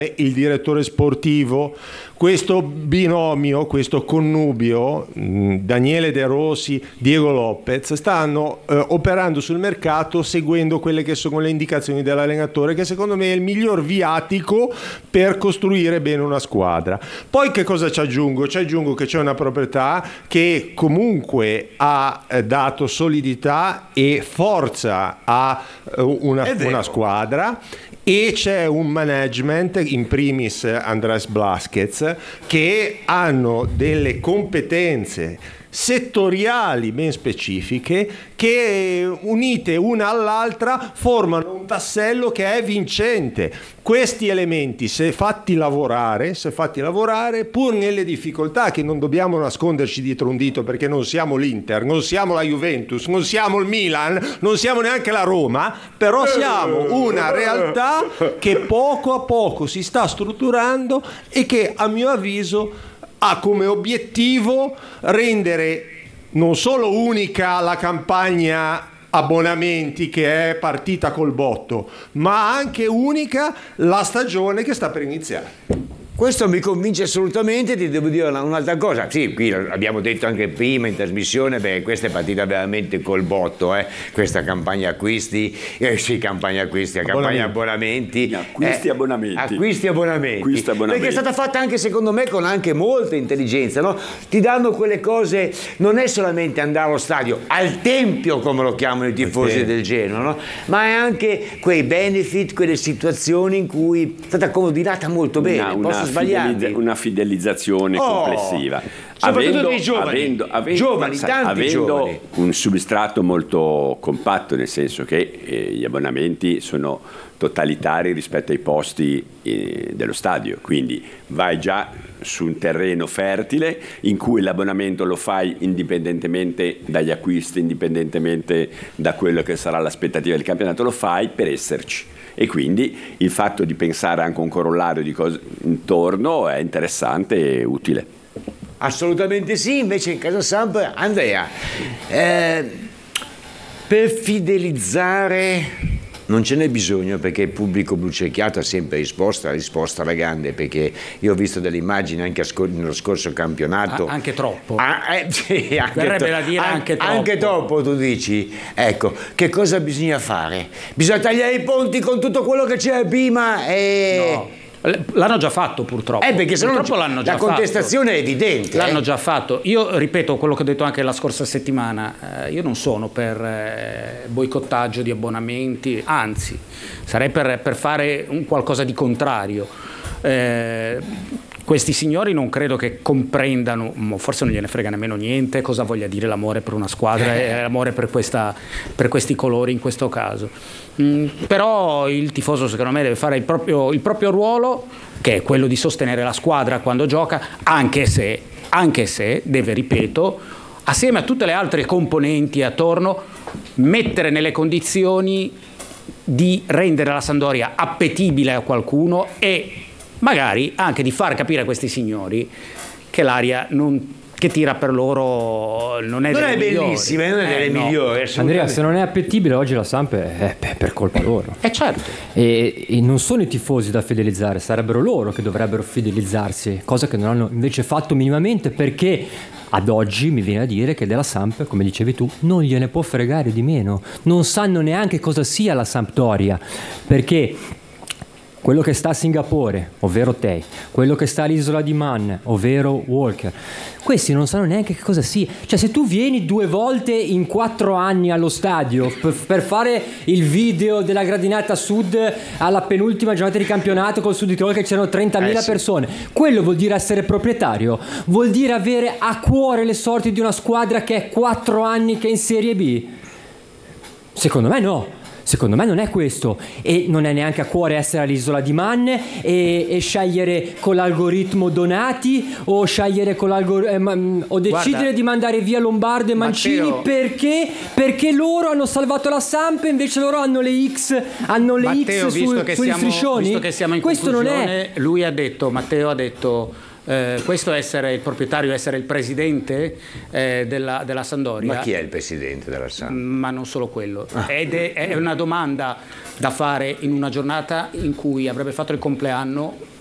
il direttore sportivo, questo binomio, questo connubio, Daniele De Rossi, Diego Lopez, stanno operando sul mercato seguendo quelle che sono le indicazioni dell'allenatore, che secondo me è il miglior viatico per costruire bene una squadra. Poi che cosa ci aggiungo? Ci aggiungo che c'è una proprietà che comunque ha dato solidità e forza a una squadra, e c'è un management, in primis Andrés Blázquez, che hanno delle competenze settoriali ben specifiche che, unite una all'altra, formano un tassello che è vincente. Questi elementi, se fatti lavorare, pur nelle difficoltà, che non dobbiamo nasconderci dietro un dito, perché non siamo l'Inter, non siamo la Juventus, non siamo il Milan, non siamo neanche la Roma, però siamo una realtà che poco a poco si sta strutturando e che, a mio avviso, ha come obiettivo rendere non solo unica la campagna abbonamenti, che è partita col botto, ma anche unica la stagione che sta per iniziare. Questo mi convince assolutamente. Ti devo dire un'altra cosa. Sì, qui l'abbiamo detto anche prima in trasmissione, perché questa è partita veramente col botto, questa campagna acquisti, campagna abbonamenti. Acquisti abbonamenti. Perché è stata fatta anche, secondo me, con anche molta intelligenza, no? Ti danno quelle cose, non è solamente andare allo stadio, al tempio, come lo chiamano i tifosi del Genoa, no? Ma è anche quei benefit, quelle situazioni in cui è stata coordinata molto bene. Una fidelizzazione complessiva, soprattutto dei giovani, avendo un substrato molto compatto, nel senso che gli abbonamenti sono totalitari rispetto ai posti dello stadio, quindi vai già su un terreno fertile in cui l'abbonamento lo fai indipendentemente dagli acquisti, indipendentemente da quello che sarà l'aspettativa del campionato, lo fai per esserci. E quindi il fatto di pensare anche a un corollario di cose intorno è interessante e utile. Assolutamente sì. Invece in casa Samp, Andrea, per fidelizzare non ce n'è bisogno, perché il pubblico blucerchiato ha sempre risposto alla grande, perché io ho visto delle immagini anche nello scorso campionato. Anche troppo. Sì, verrebbe da dire anche troppo. Anche troppo, tu dici. Ecco, che cosa bisogna fare? Bisogna tagliare i ponti con tutto quello che c'era prima e... No. L'hanno già fatto, purtroppo. Perché purtroppo l'hanno già la contestazione è evidente. L'hanno già fatto. Io ripeto quello che ho detto anche la scorsa settimana. Io non sono per boicottaggio di abbonamenti, anzi, sarei per fare un qualcosa di contrario. Questi signori non credo che comprendano, forse non gliene frega nemmeno niente, cosa voglia dire l'amore per una squadra e l'amore per questi colori in questo caso. Però il tifoso, secondo me, deve fare il proprio ruolo, che è quello di sostenere la squadra quando gioca, anche se deve, ripeto, assieme a tutte le altre componenti attorno, mettere nelle condizioni di rendere la Sampdoria appetibile a qualcuno e magari anche di far capire a questi signori che l'aria che tira per loro non è bellissima, non è delle migliori. Andrea, se non è appetibile oggi la Samp è per colpa loro. Certo. E non sono i tifosi da fidelizzare, sarebbero loro che dovrebbero fidelizzarsi, cosa che non hanno invece fatto minimamente, perché ad oggi mi viene a dire che della Samp, come dicevi tu, non gliene può fregare di meno. Non sanno neanche cosa sia la Sampdoria, perché quello che sta a Singapore, ovvero Tei, quello che sta all'isola di Man, ovvero Walker, questi non sanno neanche che cosa sia. Cioè, se tu vieni 2 volte in 4 anni allo stadio per fare il video della gradinata sud alla penultima giornata di campionato col Sud di Tirolo, che c'erano 30.000 persone, quello vuol dire essere proprietario? Vuol dire avere a cuore le sorti di una squadra che è 4 anni che è in Serie B? Secondo me no. Secondo me non è questo, e non è neanche a cuore essere all'isola di Man e scegliere con l'algoritmo Donati o scegliere con o decidere di mandare via Lombardo e Mancini, Matteo, perché loro hanno salvato la Samp, invece loro hanno le X, Matteo, sugli striscioni. Visto che siamo in questo conclusione, non è. Matteo ha detto questo essere il proprietario, essere il presidente della Sampdoria. Ma chi è il presidente della Sampdoria? Ma non solo quello. Ed è una domanda da fare in una giornata in cui avrebbe fatto il compleanno